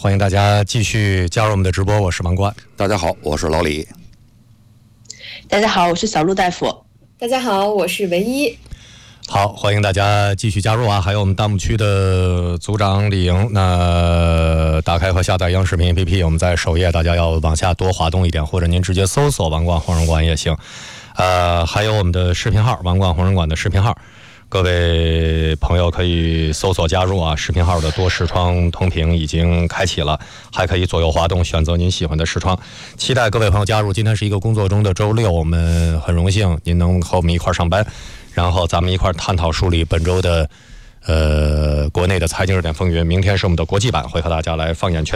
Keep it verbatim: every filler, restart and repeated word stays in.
欢迎大家继续加入我们的直播，我是王冠。 大家好，我是老李。 大家好，我是小鹿大夫。 大家好，我是唯一。 好，欢迎大家继续加入啊！还有我们弹幕区的组长李莹，那打开和下载央视频 A P P， 我们在首页大家要往下多滑动一点，或者您直接搜索王冠红人馆也行。呃，还有我们的视频号王冠红人馆的视频号，各位朋友可以搜索加入啊！视频号的多视窗通屏已经开启了，还可以左右滑动选择您喜欢的视窗。期待各位朋友加入。今天是一个工作中的周六，我们很荣幸您能和我们一块上班。然后咱们一块探讨梳理本周的呃国内的财经热点风云。明天是我们的国际版，会和大家来放眼全